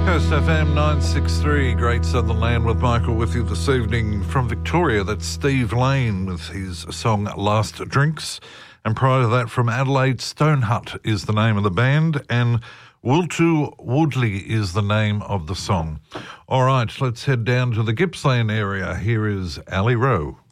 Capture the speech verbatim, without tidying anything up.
Coast F M nine sixty-three, Great Southern Land with Michael with you this evening from Victoria. That's Steve Lane with his song Last Drinks. And prior to that, from Adelaide, Stone Hut is the name of the band, and Wiltu Woodley is the name of the song. All right, let's head down to the Gippsland area. Here is Ali Rowe.